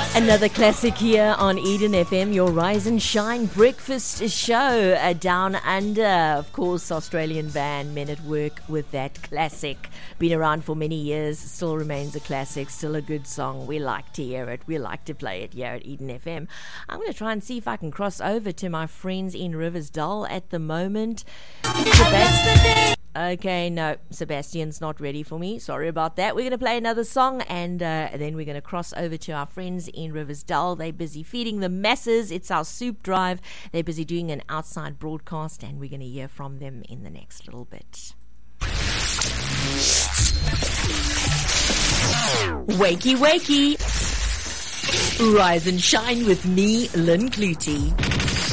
Another classic here on Eden FM, your Rise and Shine breakfast show. Down Under, of course, Australian band, Men at Work with that classic. Been around for many years, still remains a classic, still a good song. We like to hear it, we like to play it here at Eden FM. I'm going to try and see if I can cross over to my friends in Riversdale at the moment. Okay, no, Sebastian's not ready for me. Sorry about that. We're going to play another song and then we're going to cross over to our friends in Riversdale. They're busy feeding the masses. It's our soup drive. They're busy doing an outside broadcast and we're going to hear from them in the next little bit. Wakey, wakey. Rise and shine with me, Lynn Clutie.